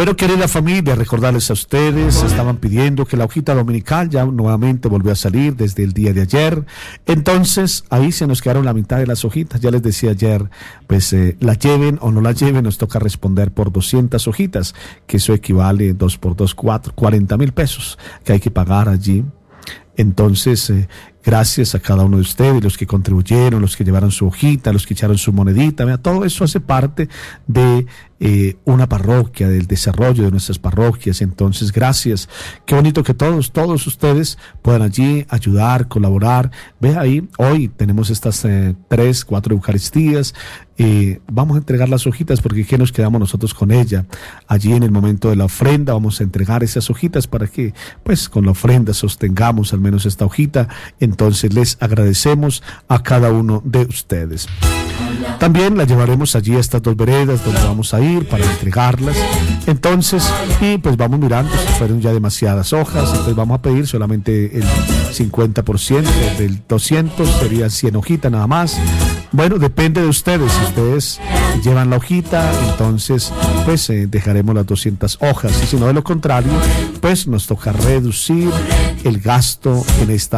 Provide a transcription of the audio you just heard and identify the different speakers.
Speaker 1: Bueno, querida familia, recordarles a ustedes, estaban pidiendo que la hojita dominical ya nuevamente volvió a salir desde el día de ayer. Entonces, ahí se nos quedaron la mitad de las hojitas. Ya les decía ayer, pues la lleven o no la lleven, nos toca responder por 200 hojitas, que eso equivale 2 por 2, 40,000 pesos que hay que pagar allí. Entonces, gracias a cada uno de ustedes, los que contribuyeron, los que llevaron su hojita, los que echaron su monedita. Mira, todo eso hace parte de una parroquia, del desarrollo de nuestras parroquias. Entonces, gracias. Qué bonito que todos ustedes puedan allí ayudar, colaborar. Ve ahí, hoy tenemos estas 3, 4 Eucaristías. Vamos a entregar las hojitas porque ¿qué nos quedamos nosotros con ella? Allí en el momento de la ofrenda vamos a entregar esas hojitas para que pues con la ofrenda sostengamos al menos esta hojita. Entonces les agradecemos a cada uno de ustedes. También la llevaremos allí a estas 2 veredas donde vamos a ir para entregarlas. Entonces, y pues vamos mirando si fueron ya demasiadas hojas, entonces vamos a pedir solamente el 50% del 200, sería 100 hojitas nada más. Bueno, depende de ustedes, si ustedes llevan la hojita, entonces pues dejaremos las 200 hojas, y si no, de lo contrario, pues nos toca reducir el gasto en esta